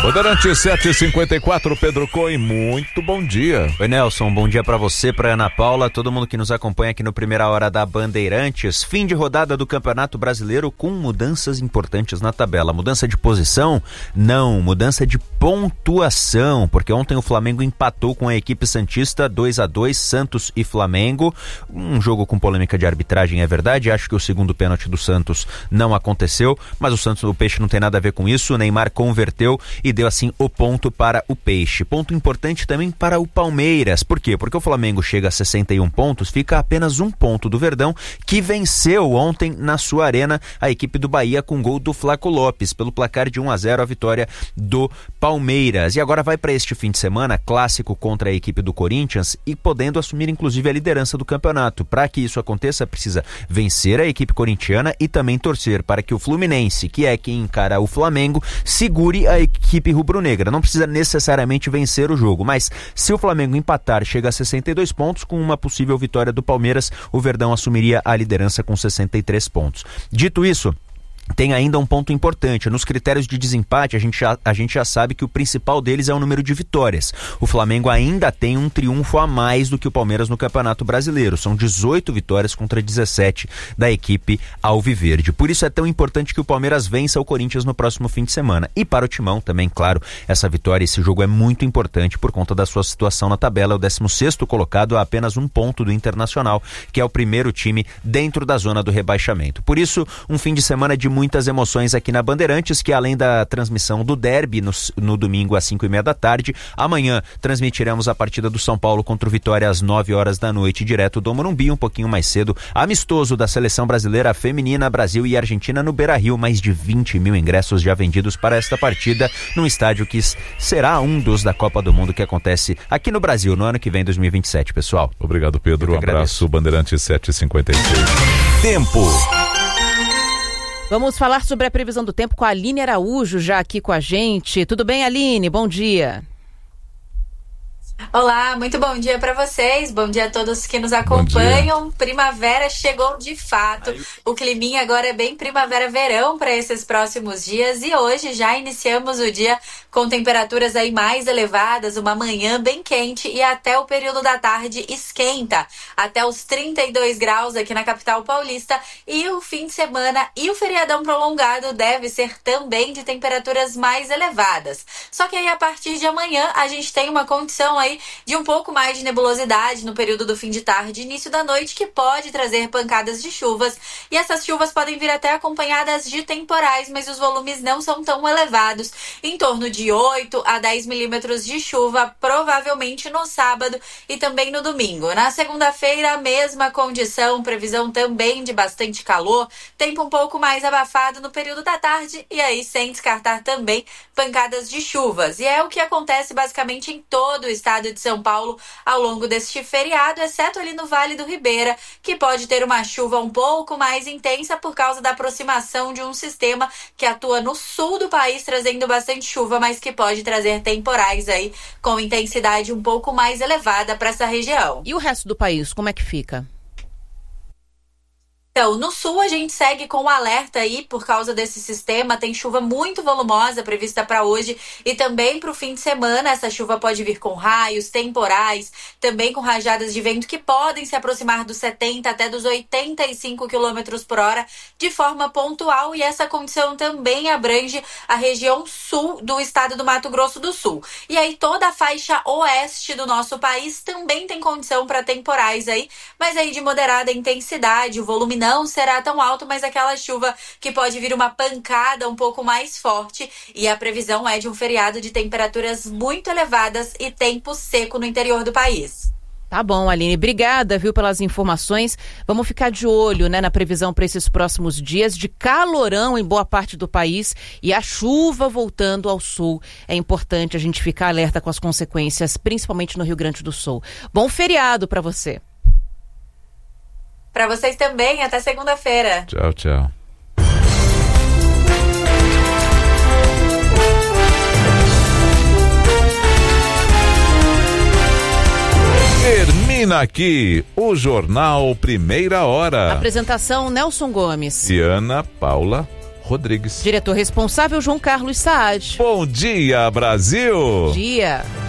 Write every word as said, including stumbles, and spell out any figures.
Bandeirantes sete e cinquenta e quatro, Pedro Cohen, muito bom dia. Oi, Nelson, bom dia pra você, pra Ana Paula, todo mundo que nos acompanha aqui no Primeira Hora da Bandeirantes. Fim de rodada do Campeonato Brasileiro com mudanças importantes na tabela. Mudança de posição? Não, mudança de pontuação, porque ontem o Flamengo empatou com a equipe santista dois a dois, Santos e Flamengo. Um jogo com polêmica de arbitragem, é verdade, acho que o segundo pênalti do Santos não aconteceu, mas o Santos, o Peixe não tem nada a ver com isso, o Neymar converteu e deu assim o ponto para o Peixe. Ponto importante também para o Palmeiras. Por quê? Porque o Flamengo chega a sessenta e um pontos, fica a apenas um ponto do Verdão, que venceu ontem na sua arena a equipe do Bahia com gol do Flaco Lopes, pelo placar de um a zero, a vitória do Palmeiras. E agora vai para este fim de semana, clássico contra a equipe do Corinthians e podendo assumir inclusive a liderança do campeonato. Para que isso aconteça, precisa vencer a equipe corintiana e também torcer para que o Fluminense, que é quem encara o Flamengo, segure a equipe rubro-negra. Não precisa necessariamente vencer o jogo, mas se o Flamengo empatar, chega a sessenta e dois pontos, com uma possível vitória do Palmeiras, o Verdão assumiria a liderança com sessenta e três pontos. Dito isso, tem ainda um ponto importante. Nos critérios de desempate, a gente, já, a gente já sabe que o principal deles é o número de vitórias. O Flamengo ainda tem um triunfo a mais do que o Palmeiras no Campeonato Brasileiro. São dezoito vitórias contra dezessete da equipe alviverde. Por isso é tão importante que o Palmeiras vença o Corinthians no próximo fim de semana. E para o Timão também, claro, essa vitória, esse jogo é muito importante por conta da sua situação na tabela. É o décimo sexto colocado a apenas um ponto do Internacional, que é o primeiro time dentro da zona do rebaixamento. Por isso, um fim de semana de muitas emoções aqui na Bandeirantes, que além da transmissão do derby no, no domingo às cinco e meia da tarde, amanhã transmitiremos a partida do São Paulo contra o Vitória às nove horas da noite, direto do Morumbi, um pouquinho mais cedo, amistoso da Seleção Brasileira Feminina, Brasil e Argentina no Beira-Rio. Mais de vinte mil ingressos já vendidos para esta partida, num estádio que será um dos da Copa do Mundo que acontece aqui no Brasil no ano que vem, dois mil e vinte e sete, pessoal. Obrigado, Pedro. Um abraço. Bandeirantes sete e cinquenta e seis. Tempo. Vamos falar sobre a previsão do tempo com a Aline Araújo, já aqui com a gente. Tudo bem, Aline? Bom dia. Olá, muito bom dia para vocês, bom dia a todos que nos acompanham. Primavera chegou de fato, o climinha agora é bem primavera-verão para esses próximos dias e hoje já iniciamos o dia com temperaturas aí mais elevadas, uma manhã bem quente e até o período da tarde esquenta, até os trinta e dois graus aqui na capital paulista, e o fim de semana e o feriadão prolongado deve ser também de temperaturas mais elevadas. Só que aí a partir de amanhã a gente tem uma condição aí de um pouco mais de nebulosidade no período do fim de tarde e início da noite, que pode trazer pancadas de chuvas, e essas chuvas podem vir até acompanhadas de temporais, mas os volumes não são tão elevados, em torno de oito a dez milímetros de chuva, provavelmente no sábado e também no domingo. Na segunda-feira, a mesma condição, previsão também de bastante calor, tempo um pouco mais abafado no período da tarde e aí sem descartar também pancadas de chuvas. E é o que acontece basicamente em todo o estado de São Paulo ao longo deste feriado, exceto ali no Vale do Ribeira, que pode ter uma chuva um pouco mais intensa por causa da aproximação de um sistema que atua no sul do país, trazendo bastante chuva, mas que pode trazer temporais aí com intensidade um pouco mais elevada para essa região. E o resto do país, como é que fica? Então, no sul a gente segue com o alerta aí por causa desse sistema, tem chuva muito volumosa prevista para hoje e também para o fim de semana. Essa chuva pode vir com raios, temporais, também com rajadas de vento que podem se aproximar dos setenta até dos oitenta e cinco quilômetros por hora de forma pontual, e essa condição também abrange a região sul do estado do Mato Grosso do Sul. E aí toda a faixa oeste do nosso país também tem condição para temporais aí, mas aí de moderada intensidade, o volume não não será tão alto, mas aquela chuva que pode vir uma pancada um pouco mais forte, e a previsão é de um feriado de temperaturas muito elevadas e tempo seco no interior do país. Tá bom, Aline, obrigada, viu, pelas informações. Vamos ficar de olho, né, na previsão para esses próximos dias de calorão em boa parte do país e a chuva voltando ao sul. É importante a gente ficar alerta com as consequências, principalmente no Rio Grande do Sul. Bom feriado para você. Para vocês também, até segunda-feira. Tchau, tchau. Termina aqui o Jornal Primeira Hora. Apresentação Nelson Gomes e Ana Paula Rodrigues. Diretor responsável, João Carlos Saad. Bom dia, Brasil! Bom dia.